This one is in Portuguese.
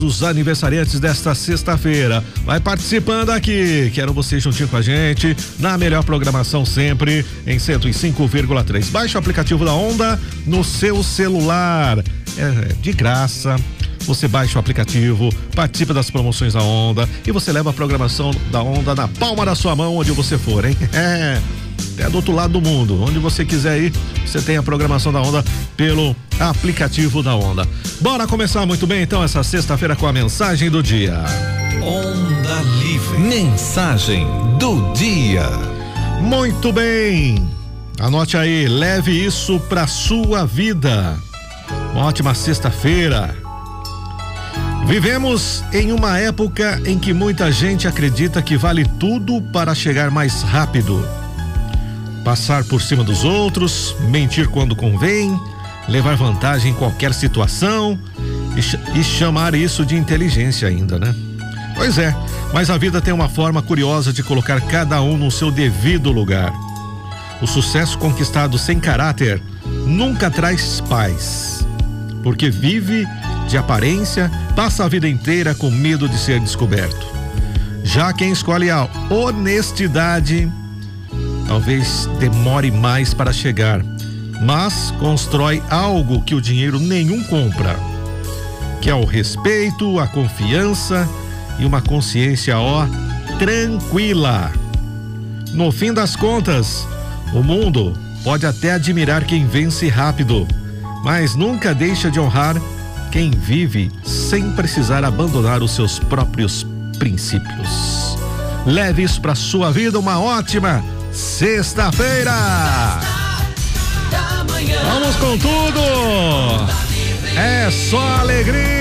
Os aniversariantes desta sexta-feira. Vai participando aqui. Quero você juntinho com a gente na melhor programação sempre em 105,3. Baixe o aplicativo da Onda no seu celular. É de graça. Você baixa o aplicativo, participa das promoções da Onda e você leva a programação da Onda na palma da sua mão, onde você for, hein? Até do outro lado do mundo, onde você quiser ir, você tem a programação da Onda pelo aplicativo da Onda. Bora começar muito bem então essa sexta-feira com a mensagem do dia. Onda Livre. Mensagem do dia. Muito bem. Anote aí, leve isso pra sua vida. Uma ótima sexta-feira. Vivemos em uma época em que muita gente acredita que vale tudo para chegar mais rápido. Passar por cima dos outros, mentir quando convém, levar vantagem em qualquer situação e chamar isso de inteligência ainda, né? Pois é, mas a vida tem uma forma curiosa de colocar cada um no seu devido lugar. O sucesso conquistado sem caráter nunca traz paz, porque vive de aparência, passa a vida inteira com medo de ser descoberto. Já quem escolhe a honestidade talvez demore mais para chegar, mas constrói algo que o dinheiro nenhum compra, que é o respeito, a confiança e uma consciência tranquila. No fim das contas, o mundo pode até admirar quem vence rápido, mas nunca deixa de honrar quem vive sem precisar abandonar os seus próprios princípios. Leve isso para sua vida, uma ótima sexta-feira. Vamos com tudo. É só alegria.